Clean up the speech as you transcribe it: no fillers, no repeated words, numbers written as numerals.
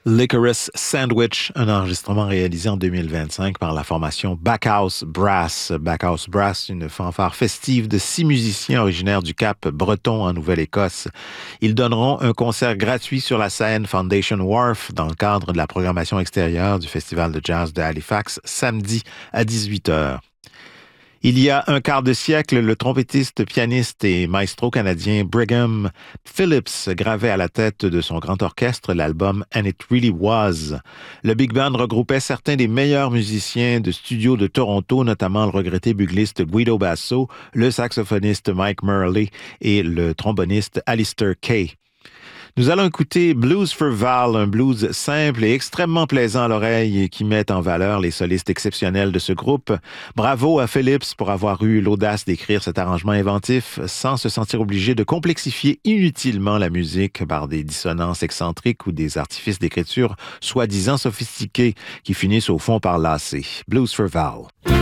Licorice Sandwich, un enregistrement réalisé en 2025 par la formation Backhouse Brass. Backhouse Brass, une fanfare festive de 6 musiciens originaires du Cap breton en Nouvelle-Écosse. Ils donneront un concert gratuit sur la scène Foundation Wharf dans le cadre de la programmation extérieure du Festival de jazz de Halifax samedi à 18h. Il y a un quart de siècle, le trompettiste, pianiste et maestro canadien Brigham Phillips gravait à la tête de son grand orchestre l'album And It Really Was. Le Big Band regroupait certains des meilleurs musiciens de studio de Toronto, notamment le regretté bugliste Guido Basso, le saxophoniste Mike Murley et le tromboniste Alistair Kay. Nous allons écouter Blues for Val, un blues simple et extrêmement plaisant à l'oreille qui met en valeur les solistes exceptionnels de ce groupe. Bravo à Phillips pour avoir eu l'audace d'écrire cet arrangement inventif sans se sentir obligé de complexifier inutilement la musique par des dissonances excentriques ou des artifices d'écriture soi-disant sophistiqués qui finissent au fond par lasser. Blues for Val.